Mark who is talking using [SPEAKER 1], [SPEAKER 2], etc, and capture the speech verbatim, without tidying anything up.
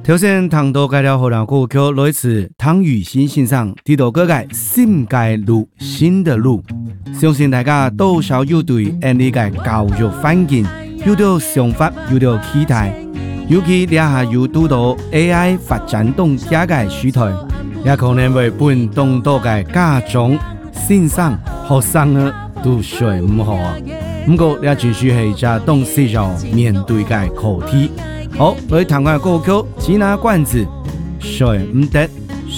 [SPEAKER 1] 头先谈到介绍荷兰歌曲来自汤雨欣先生提到歌嘅新界路新的路，相信大家多少有对呢個教育環境有啲想法，有啲期待。尤其你下有拄到 A I 發展動家嘅時代，也可能會本當多嘅家長、先生、學生呢都睡唔好啊。不過你繼續係只當時要面對嘅課題。好，來談下歌曲《支那罐子》，睡唔得。